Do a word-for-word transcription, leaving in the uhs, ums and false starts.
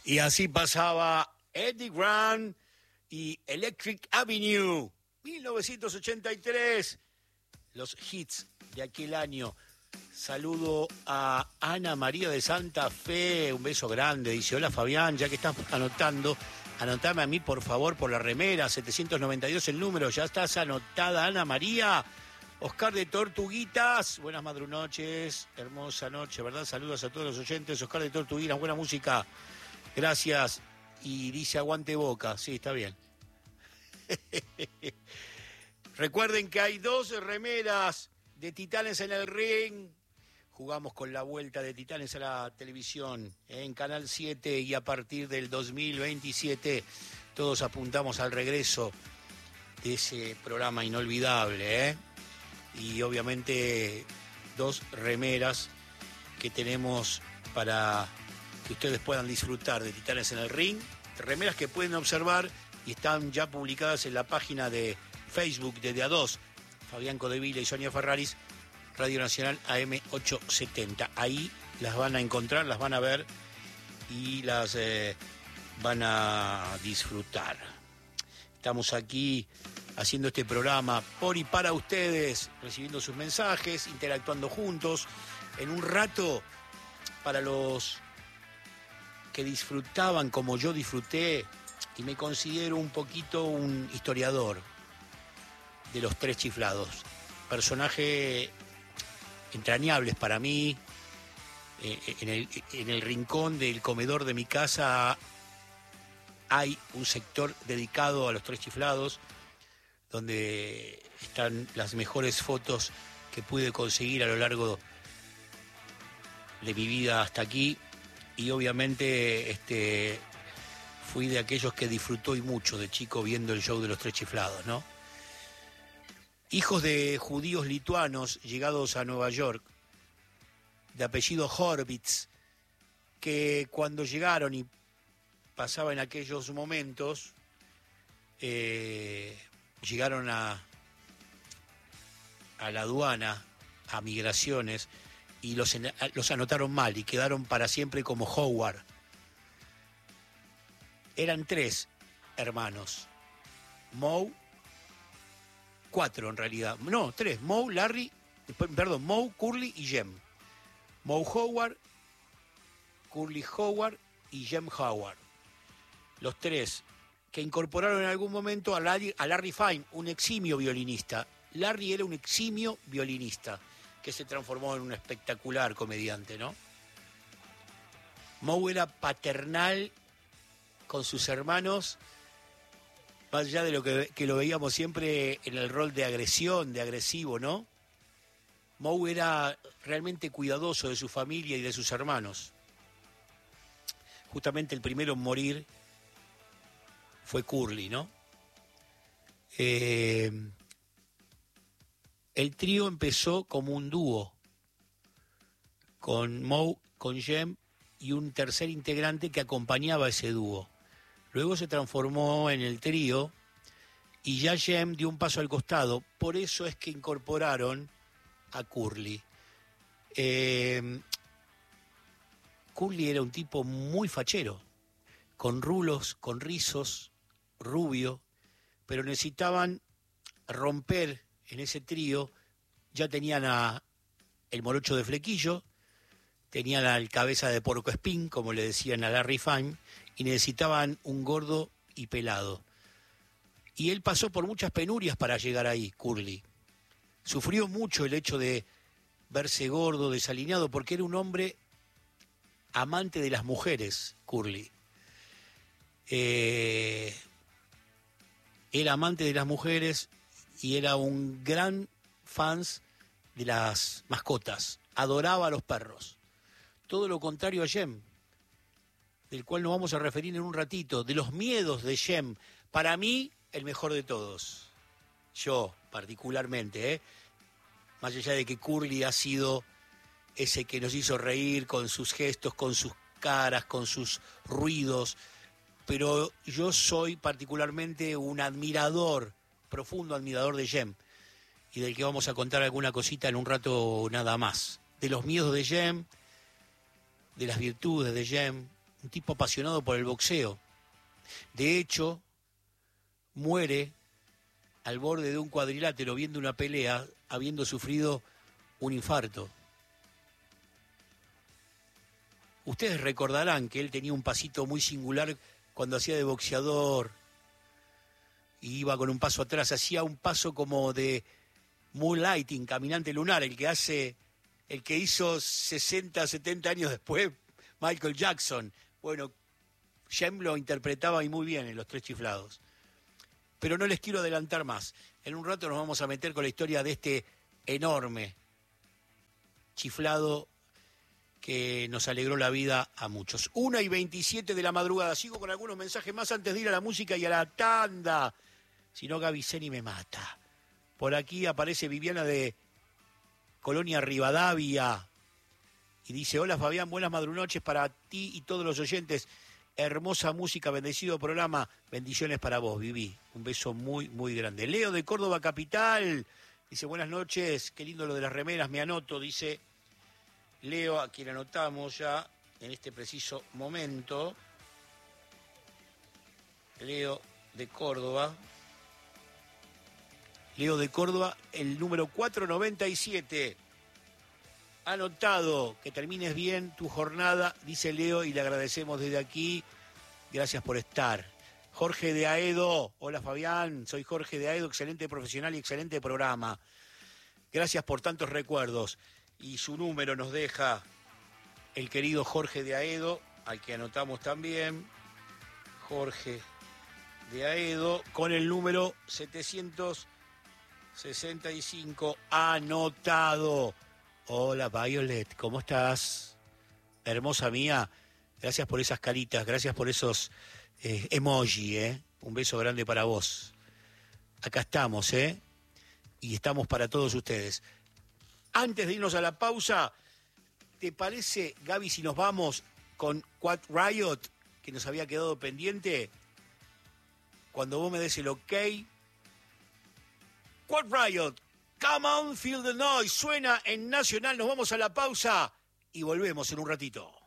Y así pasaba Eddie Grant y Electric Avenue, mil novecientos ochenta y tres, los hits de aquel año. Saludo a Ana María de Santa Fe, un beso grande. Dice, hola Fabián, ya que estás anotando, anotame a mí por favor por la remera, setecientos noventa y dos el número, ya estás anotada Ana María. Oscar de Tortuguitas, buenas madrunoches, hermosa noche, ¿verdad? Saludos a todos los oyentes. Oscar de Tortuguitas, buena música, gracias. Y dice aguante Boca, sí, está bien. Recuerden que hay dos remeras de Titanes en el Ring. Jugamos con la vuelta de Titanes a la televisión en Canal siete y a partir del dos mil veintisiete todos apuntamos al regreso de ese programa inolvidable, ¿eh? Y obviamente dos remeras que tenemos para que ustedes puedan disfrutar de Titanes en el Ring, remeras que pueden observar y están ya publicadas en la página de Facebook de De A dos, Fabián Codevila y Sonia Ferraris, Radio Nacional A M ochocientos setenta. Ahí las van a encontrar, las van a ver y las eh, van a disfrutar. Estamos aquí haciendo este programa por y para ustedes, recibiendo sus mensajes, interactuando juntos. En un rato, para los que disfrutaban como yo disfruté, y me considero un poquito un historiador de los Tres Chiflados, personaje entrañables para mí. Eh, en, el, en el rincón del comedor de mi casa hay un sector dedicado a los Tres Chiflados, donde están las mejores fotos que pude conseguir a lo largo de mi vida hasta aquí. Y obviamente este, fui de aquellos que disfrutó y mucho de chico viendo el show de los Tres Chiflados, ¿no? Hijos de judíos lituanos llegados a Nueva York, de apellido Horvitz, que cuando llegaron y pasaba en aquellos momentos, eh, llegaron a, a la aduana, a migraciones, y los, los anotaron mal y quedaron para siempre como Howard. Eran tres hermanos, Moe, cuatro en realidad, no, tres, Moe, Larry, perdón, Moe, Curly y Jem. Moe Howard, Curly Howard y Jem Howard. Los tres que incorporaron en algún momento a Larry, a Larry Fine, un eximio violinista. Larry era un eximio violinista que se transformó en un espectacular comediante, ¿no? Moe era paternal con sus hermanos, más allá de lo que, que lo veíamos siempre en el rol de agresión, de agresivo, ¿no? Moe era realmente cuidadoso de su familia y de sus hermanos. Justamente el primero en morir fue Curly, ¿no? Eh, el trío empezó como un dúo, con Moe, con Jem y un tercer integrante que acompañaba a ese dúo. Luego se transformó en el trío y ya Jem dio un paso al costado. Por eso es que incorporaron a Curly. Eh, Curly era un tipo muy fachero, con rulos, con rizos, rubio, pero necesitaban romper en ese trío. Ya tenían a el morocho de flequillo, tenían al cabeza de puercoespín, como le decían a Larry Fine, y necesitaban un gordo y pelado. Y él pasó por muchas penurias para llegar ahí, Curly. Sufrió mucho el hecho de verse gordo, desalineado, porque era un hombre amante de las mujeres, Curly. Eh, era amante de las mujeres y era un gran fan de las mascotas. Adoraba a los perros. Todo lo contrario a Jem, del cual nos vamos a referir en un ratito, de los miedos de Jem. Para mí, el mejor de todos. Yo, particularmente, ¿eh? Más allá de que Curly ha sido ese que nos hizo reír con sus gestos, con sus caras, con sus ruidos, pero yo soy particularmente un admirador, profundo admirador de Jem, y del que vamos a contar alguna cosita en un rato nada más. De los miedos de Jem, de las virtudes de Jem, un tipo apasionado por el boxeo. De hecho, muere al borde de un cuadrilátero viendo una pelea, habiendo sufrido un infarto. Ustedes recordarán que él tenía un pasito muy singular cuando hacía de boxeador. Y iba con un paso atrás, hacía un paso como de moonlighting, caminante lunar, el que hace, el que hizo sesenta, setenta años después Michael Jackson. Bueno, Jem lo interpretaba y muy bien en Los Tres Chiflados. Pero no les quiero adelantar más. En un rato nos vamos a meter con la historia de este enorme chiflado que nos alegró la vida a muchos. Una y veintisiete de la madrugada. Sigo con algunos mensajes más antes de ir a la música y a la tanda. Si no, Gaby Zeni me mata. Por aquí aparece Viviana de Colonia Rivadavia. Y dice, hola Fabián, buenas madrunoches para ti y todos los oyentes. Hermosa música, bendecido programa. Bendiciones para vos, Vivi. Un beso muy, muy grande. Leo de Córdoba Capital. Dice, buenas noches. Qué lindo lo de las remeras, me anoto. Dice Leo, a quien anotamos ya en este preciso momento. Leo de Córdoba. Leo de Córdoba, el número cuatrocientos noventa y siete. Anotado, que termines bien tu jornada, dice Leo, y le agradecemos desde aquí. Gracias por estar. Jorge de Aedo, hola Fabián, soy Jorge de Aedo, excelente profesional y excelente programa. Gracias por tantos recuerdos. Y su número nos deja el querido Jorge de Aedo, al que anotamos también. Jorge de Aedo, con el número setecientos sesenta y cinco, anotado. Hola Violet, ¿cómo estás? Hermosa mía, gracias por esas caritas, gracias por esos eh, emoji, ¿eh? Un beso grande para vos. Acá estamos, ¿eh? Y estamos para todos ustedes. Antes de irnos a la pausa, ¿te parece, Gaby, si nos vamos con Quad Riot, que nos había quedado pendiente? Cuando vos me des el ok. Quad Riot, come on, feel the noise, suena en Nacional. Nos vamos a la pausa y volvemos en un ratito.